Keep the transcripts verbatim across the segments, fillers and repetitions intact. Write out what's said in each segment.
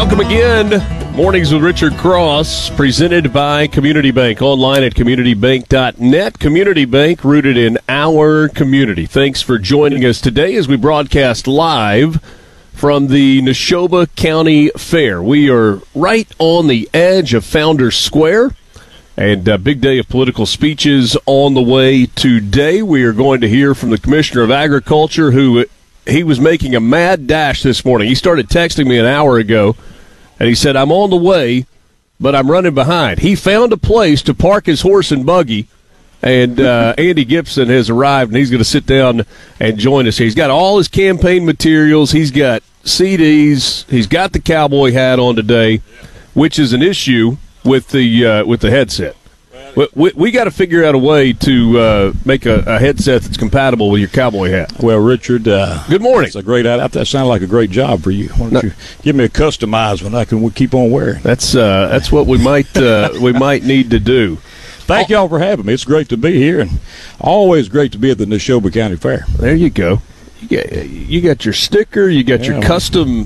Welcome again. Mornings with Richard Cross, presented by Community Bank. Online at community bank dot net. Community Bank, rooted in our community. Thanks for joining us today as we broadcast live from the Neshoba County Fair. We are right on the edge of Founders Square, and a big day of political speeches on the way today. We are going to hear from the Commissioner of Agriculture, who he was making a mad dash this morning. He started texting me an hour ago, and he said, I'm on the way, but I'm running behind. He found a place to park his horse and buggy, and uh, Andy Gibson has arrived, and he's going to sit down and join us. He's got all his campaign materials. He's got C Ds. He's got the cowboy hat on today, which is an issue with the uh, with the headset. We, we, we got to figure out a way to uh, make a, a headset that's compatible with your cowboy hat. Well, Richard, uh, good morning. It's a great idea. That sounds like a great job for you. Why don't no. you give me a customized one I can keep on wearing? That's uh, that's what we might uh, we might need to do. Thank y'all for having me. It's great to be here, and always great to be at the Neshoba County Fair. There you go. You got, you got your sticker. You got yeah, your custom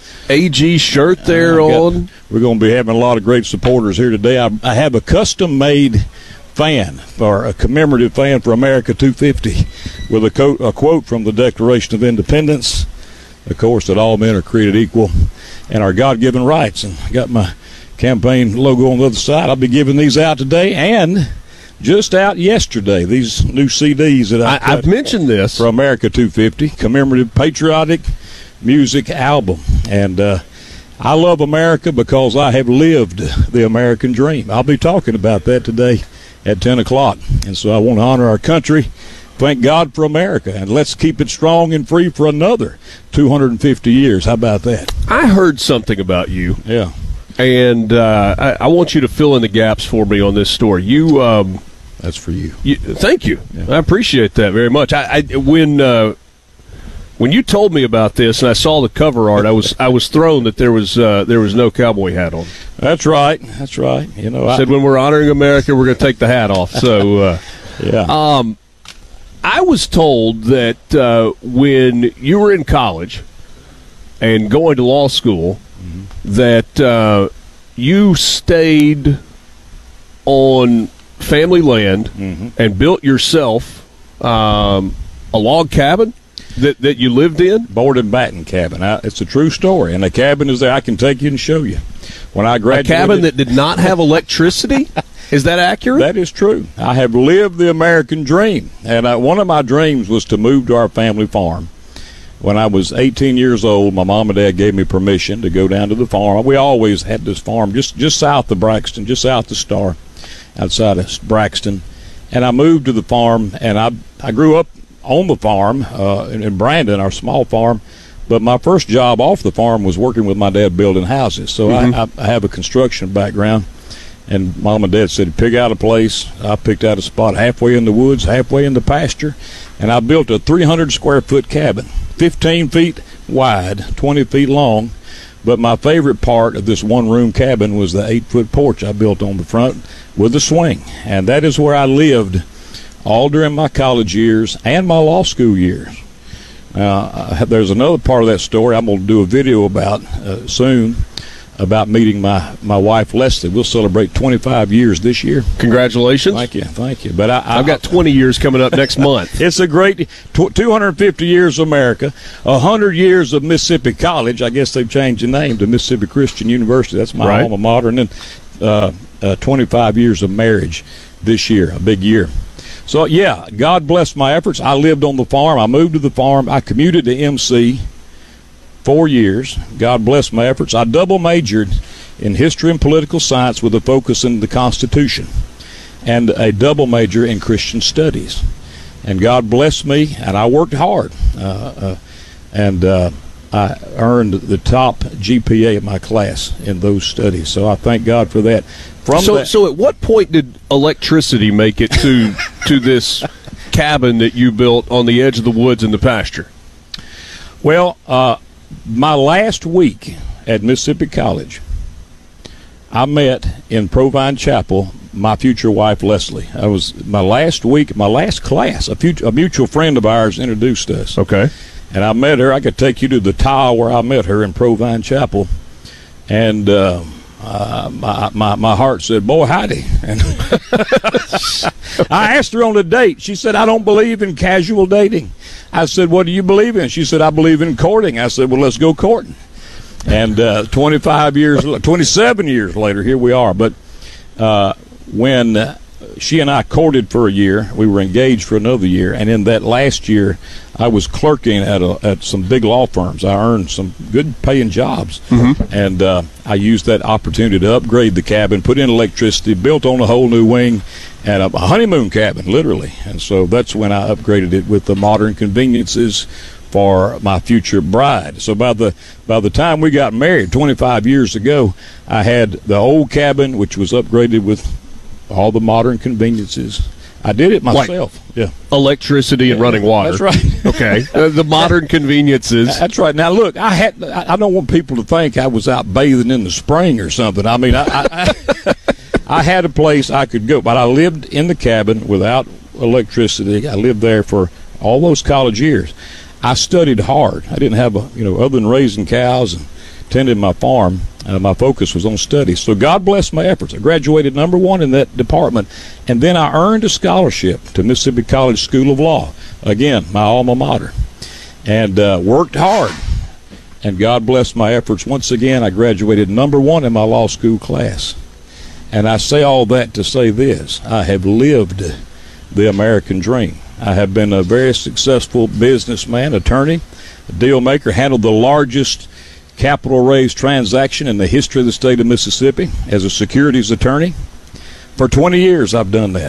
A G shirt there uh, on. Got, we're going to be having a lot of great supporters here today. I, I have a custom-made fan, or a commemorative fan for America two fifty, with a, co- a quote from the Declaration of Independence, of course, that all men are created equal and our God-given rights. And I got my campaign logo on the other side. I'll be giving these out today, and just out yesterday, these new C Ds that I I, I've mentioned this for America two fifty, commemorative patriotic music album. And uh, I love America because I have lived the American dream. I'll be talking about that today at ten o'clock. And so I want to honor our country. Thank God for America, and let's keep it strong and free for another two hundred fifty years. How about that? I heard something about you. Yeah. And uh, I, I want you to fill in the gaps for me on this story. You, um, that's for you. you thank you. Yeah. I appreciate that very much. I, I when uh, when you told me about this and I saw the cover art, I was I was thrown that there was uh, there was no cowboy hat on. That's right. That's right. You know, I I said when we're honoring America, we're going to take the hat off. So uh, yeah. Um, I was told that uh, when you were in college and going to law school, that uh, you stayed on family land mm-hmm. and built yourself um, a log cabin that, that you lived in? Board and batten cabin. I, it's a true story, and the cabin is there. I can take you and show you. When I graduated, a cabin that did not have electricity? Is that accurate? That is true. I have lived the American dream, and I, one of my dreams was to move to our family farm. When I was eighteen years old, my mom and dad gave me permission to go down to the farm. We always had this farm just, just south of Braxton, just south of Star, outside of Braxton. And I moved to the farm, and I I grew up on the farm uh, in, in Brandon, our small farm. But my first job off the farm was working with my dad building houses. So mm-hmm. I, I, I have a construction background. And Mom and Dad said, pick out a place. I picked out a spot halfway in the woods, halfway in the pasture, and I built a three hundred square foot cabin, fifteen feet wide, twenty feet long. But my favorite part of this one-room cabin was the eight-foot porch I built on the front with a swing. And that is where I lived all during my college years and my law school years. Uh, there's another part of that story I'm going to do a video about uh, soon, about meeting my, my wife, Leslie. We'll celebrate twenty-five years this year. Congratulations. Thank you, thank you. But I, I, I've got twenty years coming up next month. It's a great two hundred fifty years of America, one hundred years of Mississippi College. I guess they've changed the name to Mississippi Christian University. That's my right. alma mater. And then uh, uh, twenty-five years of marriage this year, a big year. So, yeah, God bless my efforts. I lived on the farm. I moved to the farm. I commuted to M C four years. God bless my efforts. I double majored in history and political science with a focus in the Constitution, and a double major in Christian studies. And God blessed me, and I worked hard. Uh, uh, and uh, I earned the top G P A of my class in those studies. So I thank God for that. From so, that, so at what point did electricity make it to to this cabin that you built on the edge of the woods in the pasture? Well, uh, my last week at Mississippi College, I met in Provine Chapel my future wife, Leslie. I was my last week, my last class. A, future, a mutual friend of ours introduced us. Okay. And I met her. I could take you to the tile where I met her in Provine Chapel. And uh, uh, my, my my heart said, "Boy, howdy." And I asked her on a date. She said, "I don't believe in casual dating." I said, "What do you believe in?" She said, "I believe in courting." I said, "Well, let's go courting." And uh, twenty-five years, twenty-seven years later, here we are. But uh, when uh, she and I courted for a year, we were engaged for another year, and in that last year, I was clerking at a, at some big law firms. I earned some good-paying jobs, mm-hmm. and uh, I used that opportunity to upgrade the cabin, put in electricity, built on a whole new wing, and a honeymoon cabin, literally. And so that's when I upgraded it with the modern conveniences for my future bride. So by the by the time we got married twenty-five years ago, I had the old cabin, which was upgraded with all the modern conveniences. I did it myself. Like yeah, electricity and yeah, running water. That's right. Okay, uh, the modern conveniences. That's right. Now look, I had. I, I don't want people to think I was out bathing in the spring or something. I mean, I, I, I, I had a place I could go, but I lived in the cabin without electricity. I lived there for all those college years. I studied hard. I didn't have a, you know, other than raising cows and tending my farm, uh, my focus was on study. So God bless my efforts. I graduated number one in that department, and then I earned a scholarship to Mississippi College School of Law. Again, my alma mater. And uh, worked hard. And God bless my efforts. Once again, I graduated number one in my law school class. And I say all that to say this. I have lived the American dream. I have been a very successful businessman, attorney, a deal maker, handled the largest capital raise transaction in the history of the state of Mississippi as a securities attorney. For twenty years I've done that.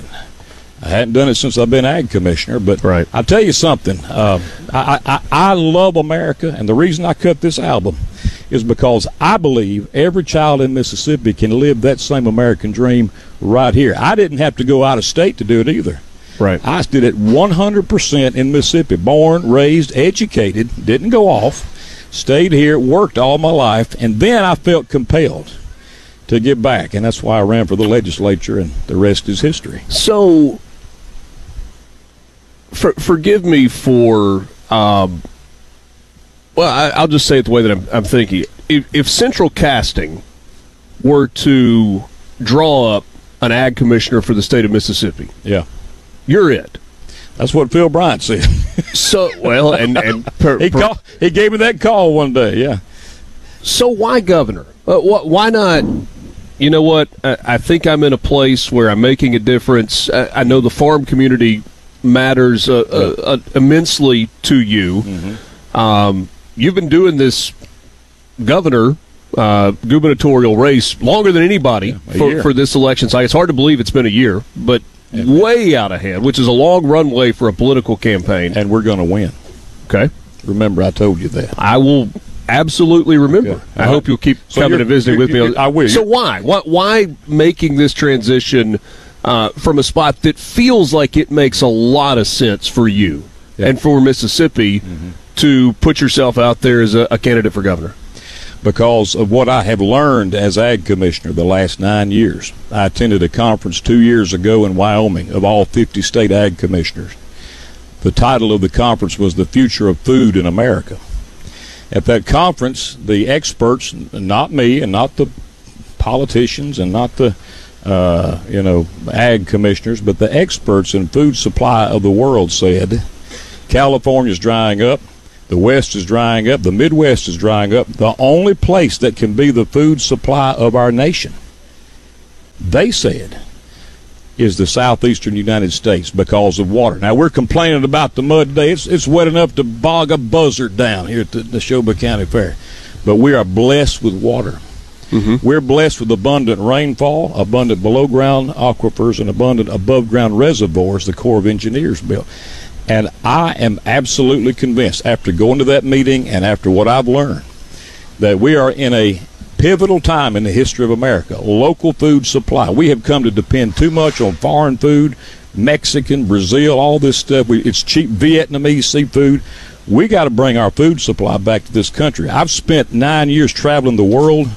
I hadn't done it since I've been ag commissioner, but right. I'll tell you something. Uh, I, I, I love America, and the reason I cut this album is because I believe every child in Mississippi can live that same American dream right here. I didn't have to go out of state to do it either. Right. I did it one hundred percent in Mississippi. Born, raised, educated, didn't go off, stayed here, worked all my life, and then I felt compelled to give back, and that's why I ran for the legislature, and the rest is history. So, for, forgive me for, um, well, I, I'll just say it the way that I'm, I'm thinking. If, if Central Casting were to draw up an ag commissioner for the state of Mississippi, yeah, you're it. That's what Phil Bryant said. So, well, and, and per, he, per, call, he gave me that call one day, yeah. So why governor? Uh, wh- why not, you know what, I, I think I'm in a place where I'm making a difference. I, I know the farm community matters uh, uh, uh, immensely to you. Mm-hmm. Um, you've been doing this governor uh, gubernatorial race longer than anybody yeah, for, for this election cycle. It's hard to believe it's been a year, but yeah. way out ahead, which is a long runway for a political campaign. And we're going to win. Okay. Remember, I told you that. I will absolutely remember. Okay. I right. hope you'll keep so coming and visiting with me. I will. So why? why? Why making this transition uh, from a spot that feels like it makes a lot of sense for you yeah. and for Mississippi mm-hmm. to put yourself out there as a, a candidate for governor? Because of what I have learned as ag commissioner the last nine years. I attended a conference two years ago in Wyoming of all fifty state ag commissioners. The title of the conference was The Future of Food in America. At that conference, the experts, not me and not the politicians and not the uh, you know ag commissioners, but the experts in food supply of the world said, California's drying up. The West is drying up. The Midwest is drying up. The only place that can be the food supply of our nation, they said, is the southeastern United States because of water. Now, we're complaining about the mud today. It's, it's wet enough to bog a buzzard down here at the, the Neshoba County Fair. But we are blessed with water. Mm-hmm. We're blessed with abundant rainfall, abundant below-ground aquifers, and abundant above-ground reservoirs the Corps of Engineers built. And I am absolutely convinced, after going to that meeting and after what I've learned, that we are in a pivotal time in the history of America. Local food supply. We have come to depend too much on foreign food, Mexican, Brazil, all this stuff. We, it's cheap Vietnamese seafood. We got to bring our food supply back to this country. I've spent nine years traveling the world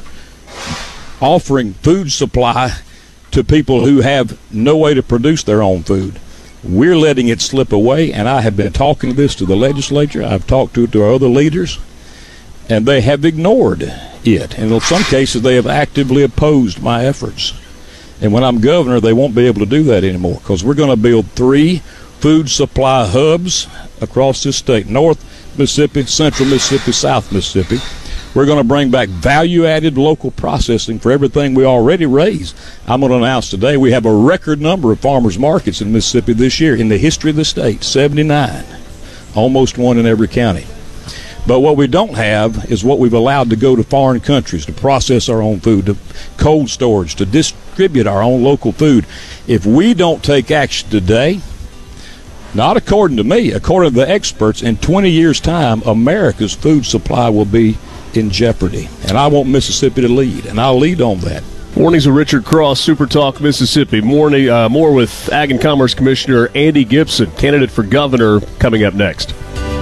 offering food supply to people who have no way to produce their own food. We're letting it slip away, and I have been talking this to the legislature. I've talked to it to our other leaders, and they have ignored it. And in some cases, they have actively opposed my efforts. And when I'm governor, they won't be able to do that anymore, because we're going to build three food supply hubs across this state: North Mississippi, Central Mississippi, South Mississippi. We're going to bring back value-added local processing for everything we already raise. I'm going to announce today we have a record number of farmers markets in Mississippi this year in the history of the state, seventy-nine, almost one in every county. But what we don't have is what we've allowed to go to foreign countries to process our own food, to cold storage, to distribute our own local food. If we don't take action today, not according to me, according to the experts, in twenty years' time, America's food supply will be in jeopardy. And I want Mississippi to lead, and I'll lead on that. Mornings with Richard Cross, Super Talk Mississippi. Morning, uh, more with Ag and Commerce Commissioner Andy Gibson, candidate for governor, coming up next.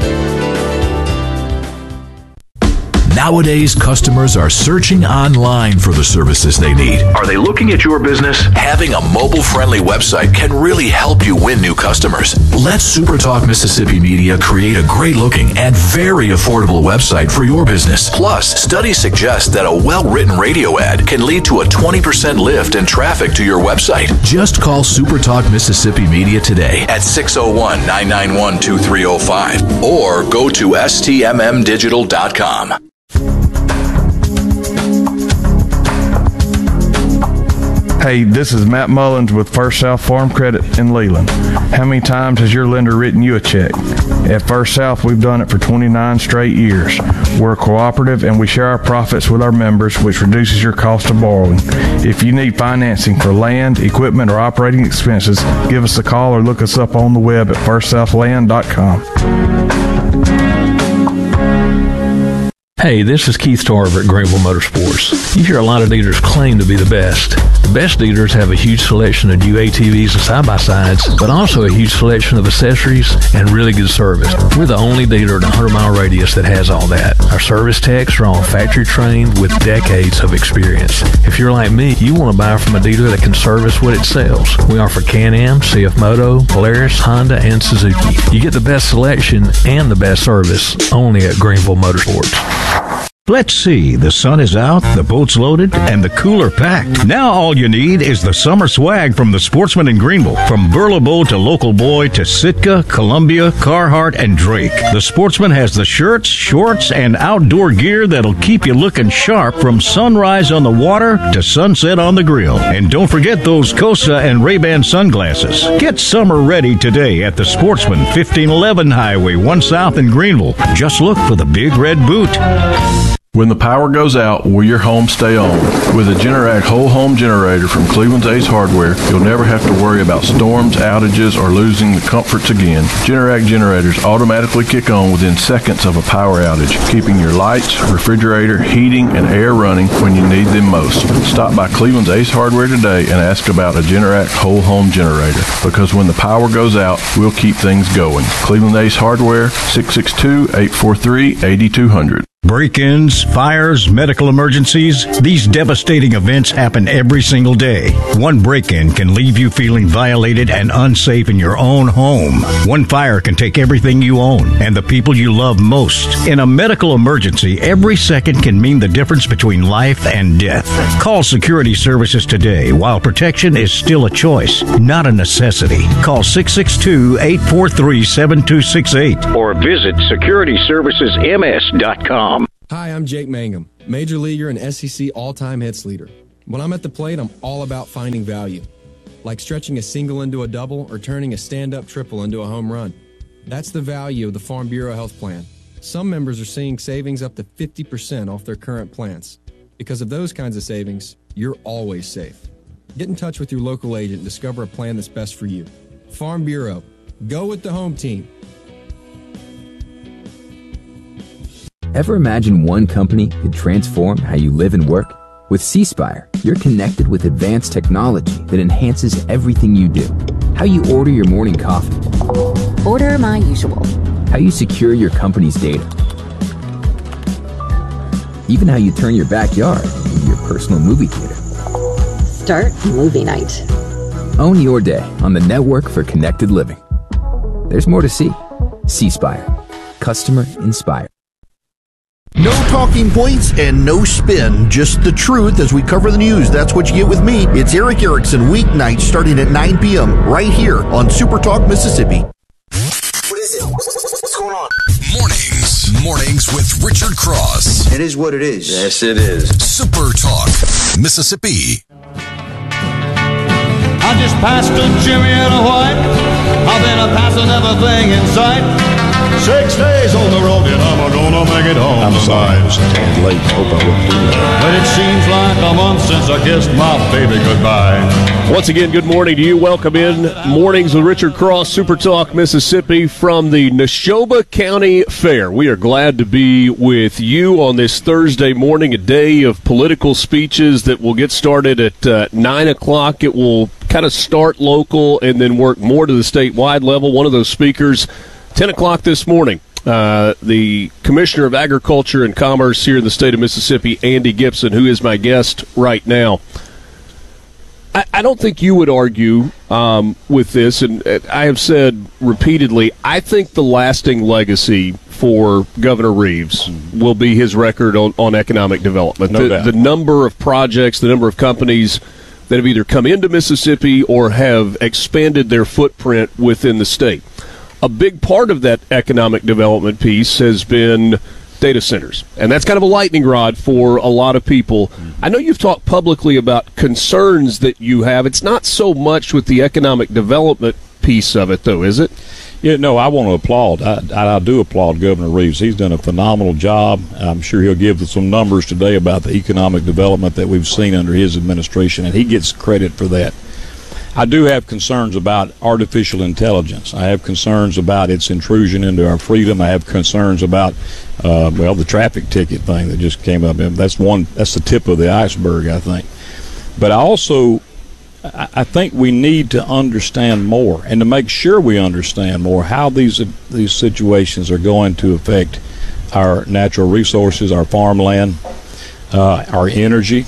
Nowadays, customers are searching online for the services they need. Are they looking at your business? Having a mobile-friendly website can really help you win new customers. Let SuperTalk Mississippi Media create a great-looking and very affordable website for your business. Plus, studies suggest that a well-written radio ad can lead to a twenty percent lift in traffic to your website. Just call SuperTalk Mississippi Media today at six oh one, nine nine one, two three oh five or go to S T M M digital dot com. Hey, this is Matt Mullins with First South Farm Credit in Leland. How many times has your lender written you a check? At First South, we've done it for twenty-nine straight years. We're cooperative and we share our profits with our members, which reduces your cost of borrowing. If you need financing for land, equipment, or operating expenses, give us a call or look us up on the web at first south land dot com. Hey, this is Keith Tarver at Greenville Motorsports. You hear a lot of dealers claim to be the best. The best dealers have a huge selection of new A T Vs and side-by-sides, but also a huge selection of accessories and really good service. We're the only dealer in a hundred mile radius that has all that. Our service techs are all factory trained with decades of experience. If you're like me, you want to buy from a dealer that can service what it sells. We offer Can-Am, C F Moto, Polaris, Honda, and Suzuki. You get the best selection and the best service only at Greenville Motorsports. Let's see, the sun is out, the boat's loaded, and the cooler packed. Now all you need is the summer swag from the Sportsman in Greenville. From Burlebo to Local Boy to Sitka, Columbia, Carhartt, and Drake. The Sportsman has the shirts, shorts, and outdoor gear that'll keep you looking sharp from sunrise on the water to sunset on the grill. And don't forget those Cosa and Ray-Ban sunglasses. Get summer ready today at the Sportsman, fifteen eleven Highway one South in Greenville. Just look for the big red boot. When the power goes out, will your home stay on? With a Generac whole home generator from Cleveland's Ace Hardware, you'll never have to worry about storms, outages, or losing the comforts again. Generac generators automatically kick on within seconds of a power outage, keeping your lights, refrigerator, heating, and air running when you need them most. Stop by Cleveland's Ace Hardware today and ask about a Generac whole home generator, because when the power goes out, we'll keep things going. Cleveland Ace Hardware, six six two, eight four three, eight two zero zero. Break-ins, fires, medical emergencies, these devastating events happen every single day. One break-in can leave you feeling violated and unsafe in your own home. One fire can take everything you own and the people you love most. In a medical emergency, every second can mean the difference between life and death. Call Security Services today while protection is still a choice, not a necessity. Call six six two, eight four three, seven two six eight Or visit security services m s dot com. Hi, I'm Jake Mangum, major leaguer and S E C all-time hits leader. When I'm at the plate, I'm all about finding value, like stretching a single into a double or turning a stand-up triple into a home run. That's the value of the Farm Bureau Health Plan. Some members are seeing savings up to fifty percent off their current plans. Because of those kinds of savings, you're always safe. Get in touch with your local agent and discover a plan that's best for you. Farm Bureau. Go with the home team. Ever imagine one company could transform how you live and work? With C Spire, you're connected with advanced technology that enhances everything you do. How you order your morning coffee. Order my usual. How you secure your company's data. Even how you turn your backyard into your personal movie theater. Start movie night. Own your day on the network for connected living. There's more to see. C Spire. Customer inspired. No talking points and no spin, just the truth as we cover the news. That's what you get with me. It's Erick Erickson, weeknights starting at nine p.m. right here on Super Talk Mississippi. What is it? What's going on? Mornings. Mornings with Richard Cross. It is what it is. Yes, it is. Super Talk Mississippi. I just passed a Jimmy and a white. I've been a passing everything in sight. Six days on the road and I'm gonna make it home. I'm sorry, I was a tad late. Hope I wouldn't do that. But it seems like a month since I kissed my baby goodbye. Once again, good morning to you. Welcome in. Mornings with Richard Cross, Super Talk Mississippi from the Neshoba County Fair. We are glad to be with you on this Thursday morning, a day of political speeches that will get started at uh, nine o'clock. It will kind of start local and then work more to the statewide level. One of those speakers, ten o'clock this morning, uh, the Commissioner of Agriculture and Commerce here in the state of Mississippi, Andy Gipson, who is my guest right now. I, I don't think you would argue um, with this, and I have said repeatedly, I think the lasting legacy for Governor Reeves will be his record on, on economic development. No the, doubt. the number of projects, the number of companies that have either come into Mississippi or have expanded their footprint within the state. A big part of that economic development piece has been data centers, and that's kind of a lightning rod for a lot of people. I know you've talked publicly about concerns that you have. It's not so much with the economic development piece of it, though, is it? Yeah, no, I want to applaud. I, I do applaud Governor Reeves. He's done a phenomenal job. I'm sure he'll give us some numbers today about the economic development that we've seen under his administration, and he gets credit for that. I do have concerns about artificial intelligence. I have concerns about its intrusion into our freedom. I have concerns about, uh, well, the traffic ticket thing that just came up. That's one. That's the tip of the iceberg, I think. But I also, I think we need to understand more, and to make sure we understand more, how these these situations are going to affect our natural resources, our farmland, uh, our energy.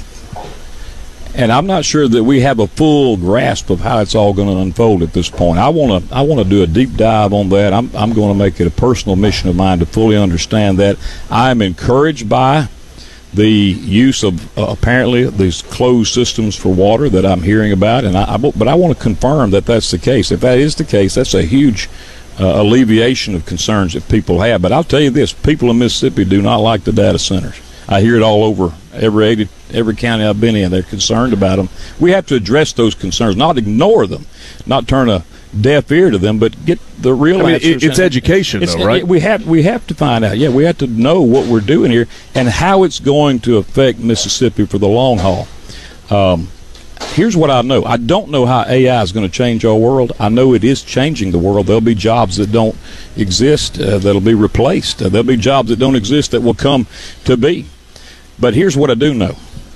And I'm not sure that we have a full grasp of how it's all going to unfold at this point. I want to I want to do a deep dive on that. I'm I'm going to make it a personal mission of mine to fully understand that. I'm encouraged by the use of uh, apparently these closed systems for water that I'm hearing about, and I, I but I want to confirm that that's the case. If that is the case, that's a huge uh, alleviation of concerns that people have. But I'll tell you this: people in Mississippi do not like the data centers. I hear it all over every every county I've been in. They're concerned about them. We have to address those concerns, not ignore them, not turn a deaf ear to them, but get the real I mean, answers. It's education, it's, though, right? We have we have to find out. Yeah, we have to know what we're doing here and how it's going to affect Mississippi for the long haul. Um, here's what I know. I don't know how A I is going to change our world. I know it is changing the world. There'll be jobs that don't exist uh, that'll be replaced. Uh, there'll be jobs that don't exist that will come to be. But here's what I do know.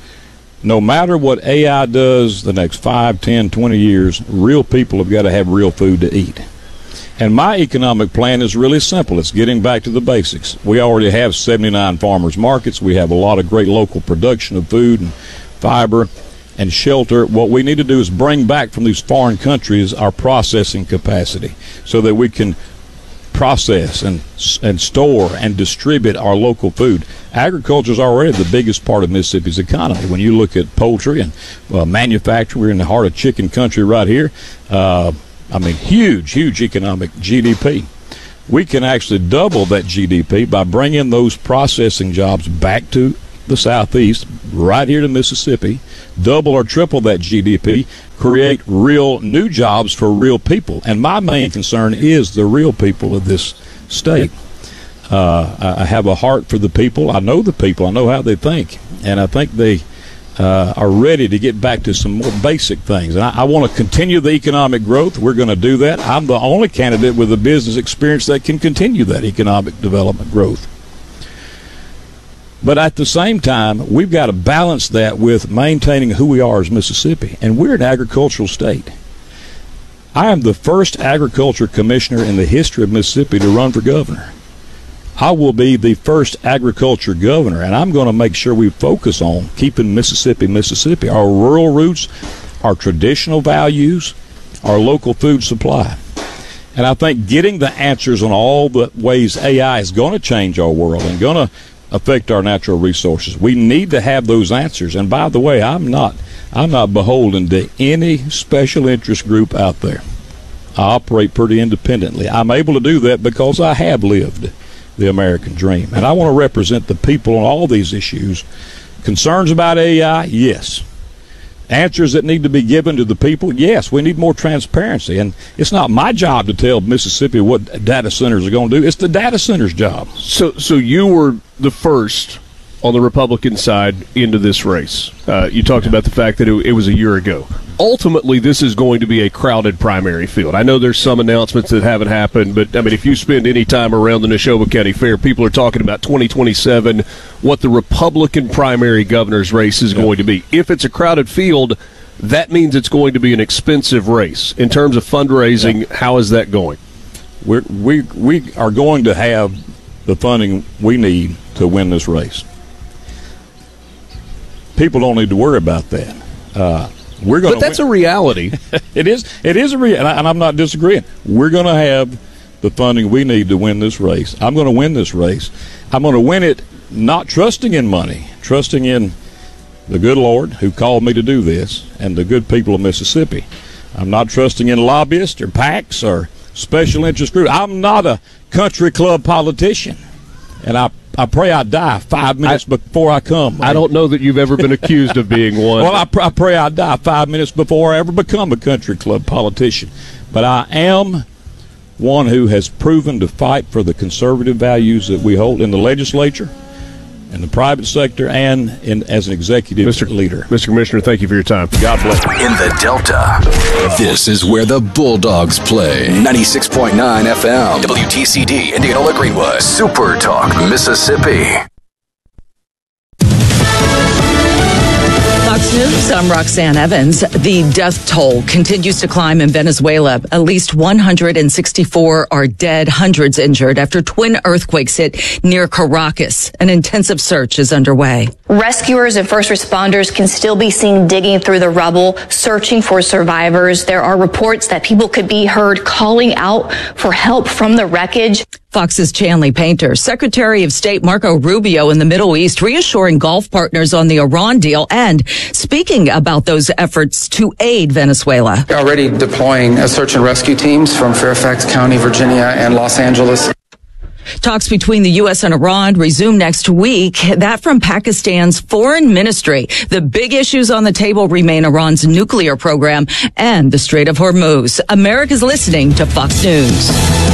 No matter what A I does the next five, ten, twenty years, real people have got to have real food to eat. And my economic plan is really simple. It's getting back to the basics. We already have seventy-nine farmers markets. We have a lot of great local production of food and fiber and shelter. What we need to do is bring back from these foreign countries our processing capacity so that we can process and and store and distribute our local food. Agriculture is already the biggest part of Mississippi's economy. When you look at poultry and uh, manufacturing, we're in the heart of chicken country right here. Uh, I mean, huge, huge economic G D P. We can actually double that G D P by bringing those processing jobs back to the Southeast, right here to Mississippi, double or triple that G D P, create real new jobs for real people. And my main concern is the real people of this state. Uh, I have a heart for the people. I know the people. I know how they think. And I think they uh, are ready to get back to some more basic things. And I, I want to continue the economic growth. We're going to do that. I'm the only candidate with a business experience that can continue that economic development growth. But at the same time, we've got to balance that with maintaining who we are as Mississippi. And we're an agricultural state. I am the first agriculture commissioner in the history of Mississippi to run for governor. I will be the first agriculture governor, and I'm going to make sure we focus on keeping Mississippi, Mississippi, our rural roots, our traditional values, our local food supply. And I think getting the answers on all the ways A I is going to change our world and going to affect our natural resources. We need to have those answers. And by the way, I'm not I'm not beholden to any special interest group out there. I operate pretty independently. I'm able to do that because I have lived the American dream. And I want to represent the people on all these issues. Concerns about A I? Yes. Answers that need to be given to the people? Yes. We need more transparency. And it's not my job to tell Mississippi what data centers are going to do. It's the data center's job. So, so you were the first on the Republican side into this race. Uh, you talked about the fact that it, it was a year ago. Ultimately, this is going to be a crowded primary field. I know there's some announcements that haven't happened, but, I mean, if you spend any time around the Neshoba County Fair, people are talking about twenty twenty-seven, what the Republican primary governor's race is yeah. going to be. If it's a crowded field, that means it's going to be an expensive race. In terms of fundraising, yeah. how is that going? We're, we we are going to have the funding we need to win this race. People don't need to worry about that. Uh, we're going. But that's win. a reality. it is. It is a reality, and, and I'm not disagreeing. We're going to have the funding we need to win this race. I'm going to win this race. I'm going to win it not trusting in money, trusting in the good Lord who called me to do this, and the good people of Mississippi. I'm not trusting in lobbyists or PACs or special interest groups. I'm not a country club politician, and I. I pray I die five minutes I, before I come. I don't know that you've ever been accused of being one. Well, I, pr- I pray I die five minutes before I ever become a country club politician. But I am one who has proven to fight for the conservative values that we hold in the legislature, in the private sector, and in, as an executive Mister leader. Mister Commissioner, thank you for your time. God bless you. In the Delta, this is where the Bulldogs play. ninety-six point nine F M, W T C D, Indianola Greenwood, Super Talk, Mississippi. Fox News, I'm Roxanne Evans. The death toll continues to climb in Venezuela. At least one hundred sixty-four are dead, hundreds injured after twin earthquakes hit near Caracas. An intensive search is underway. Rescuers and first responders can still be seen digging through the rubble, searching for survivors. There are reports that people could be heard calling out for help from the wreckage. Fox's Chanley Painter, Secretary of State Marco Rubio in the Middle East, reassuring Gulf partners on the Iran deal and speaking about those efforts to aid Venezuela. We're already deploying a search and rescue teams from Fairfax County, Virginia, and Los Angeles. Talks between the U S and Iran resume next week. That from Pakistan's foreign ministry. The big issues on the table remain Iran's nuclear program and the Strait of Hormuz. America's listening to Fox News.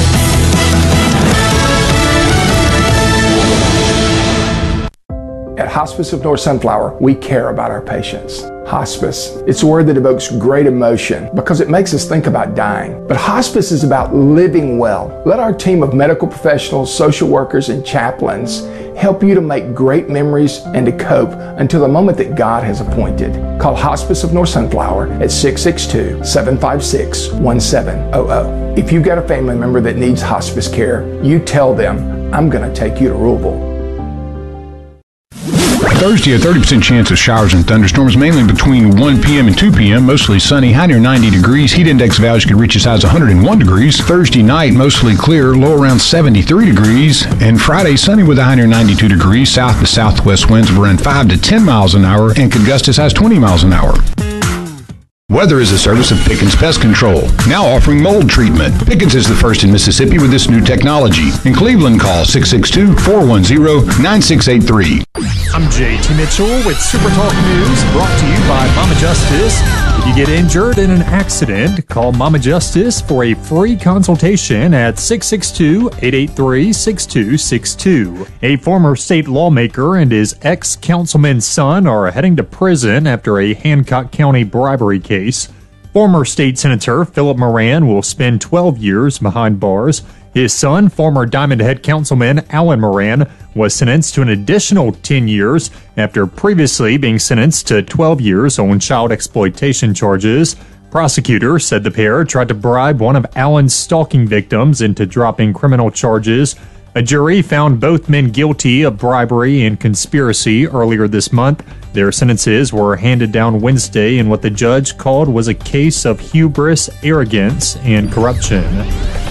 At Hospice of North Sunflower, we care about our patients. Hospice, it's a word that evokes great emotion because it makes us think about dying. But hospice is about living well. Let our team of medical professionals, social workers, and chaplains help you to make great memories and to cope until the moment that God has appointed. Call Hospice of North Sunflower at six six two, seven five six, one seven zero zero. If you've got a family member that needs hospice care, you tell them, I'm going to take you to Louisville. Thursday, a thirty percent chance of showers and thunderstorms, mainly between one p.m. and two p.m. Mostly sunny, high near ninety degrees. Heat index values could reach as high as one hundred one degrees. Thursday night, mostly clear, low around seventy-three degrees. And Friday, sunny with a high near ninety-two degrees. South to southwest winds of around five to ten miles an hour and could gust as high as twenty miles an hour. Weather is a service of Pickens Pest Control, now offering mold treatment. Pickens is the first in Mississippi with this new technology. In Cleveland, call six six two, four one zero, nine six eight three. I'm J T Mitchell with Super Talk News, brought to you by Mama Justice. If you get injured in an accident, call Mama Justice for a free consultation at six six two, eight eight three, six two six two. A former state lawmaker and his ex-councilman's son are heading to prison after a Hancock County bribery case. Former state senator Philip Moran will spend twelve years behind bars. His son, former Diamond Head councilman Alan Moran, was sentenced to an additional ten years after previously being sentenced to twelve years on child exploitation charges. Prosecutors said the pair tried to bribe one of Alan's stalking victims into dropping criminal charges. A jury found both men guilty of bribery and conspiracy earlier this month. Their sentences were handed down Wednesday in what the judge called was a case of hubris, arrogance, and corruption.